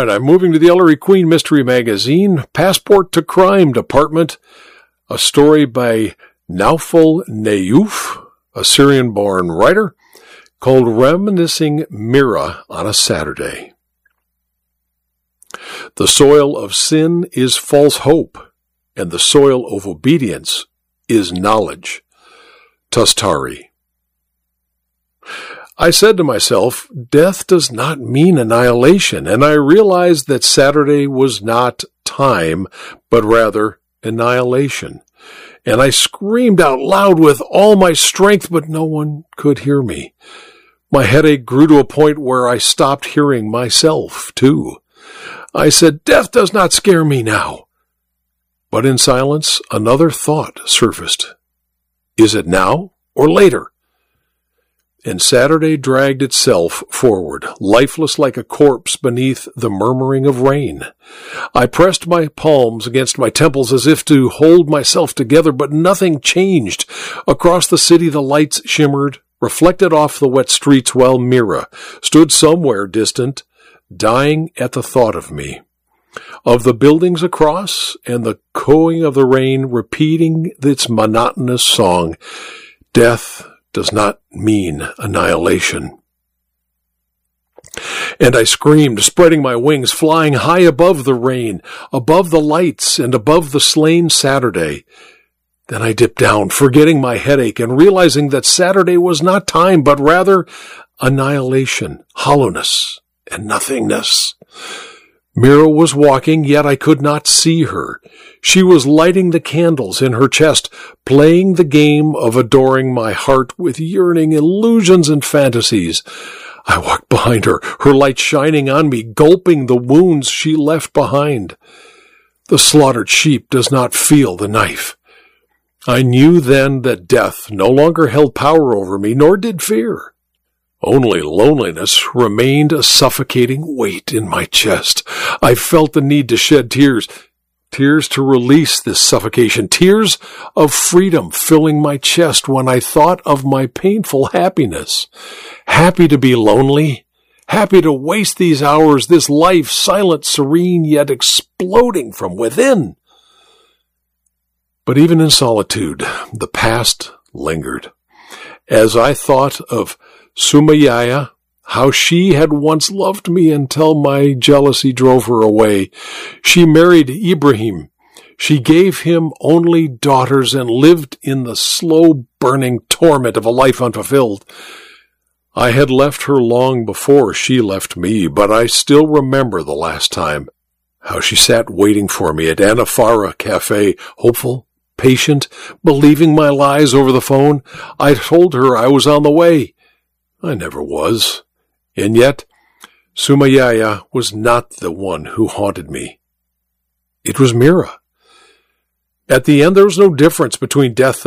right, I'm moving to the Ellery Queen Mystery Magazine, Passport to Crime Department, a story by Naufal Nayouf, a Syrian-born writer, called Reminiscing Mira on a Saturday. The soil of sin is false hope, and the soil of obedience is knowledge. Tustari. I said to myself, death does not mean annihilation, and I realized that Saturday was not time, but rather annihilation. And I screamed out loud with all my strength, but no one could hear me. My headache grew to a point where I stopped hearing myself, too. I said, death does not scare me now. But in silence, another thought surfaced. Is it now or later? And Saturday dragged itself forward, lifeless like a corpse beneath the murmuring of rain. I pressed my palms against my temples as if to hold myself together, but nothing changed. Across the city the lights shimmered, reflected off the wet streets, while Mira stood somewhere distant, dying at the thought of me. Of the buildings across, and the cooing of the rain repeating its monotonous song, death does not mean annihilation. And I screamed, spreading my wings, flying high above the rain, above the lights, and above the slain Saturday. Then I dipped down, forgetting my headache, and realizing that Saturday was not time, but rather annihilation, hollowness, and nothingness. Mira was walking, yet I could not see her. She was lighting the candles in her chest, playing the game of adoring my heart with yearning illusions and fantasies. I walked behind her, her light shining on me, gulping the wounds she left behind. The slaughtered sheep does not feel the knife. I knew then that death no longer held power over me, nor did fear. Only loneliness remained a suffocating weight in my chest. I felt the need to shed tears to release this suffocation, tears of freedom filling my chest when I thought of my painful happiness. Happy to be lonely, happy to waste these hours, this life, silent, serene, yet exploding from within. But even in solitude, the past lingered. As I thought of Sumayya, how she had once loved me until my jealousy drove her away. She married Ibrahim. She gave him only daughters and lived in the slow burning torment of a life unfulfilled. I had left her long before she left me, but I still remember the last time, how she sat waiting for me at Anafara Cafe, hopeful, patient, believing my lies over the phone. I told her I was on the way. I never was. And yet, Sumayya was not the one who haunted me. It was Mira. At the end, there was no difference between death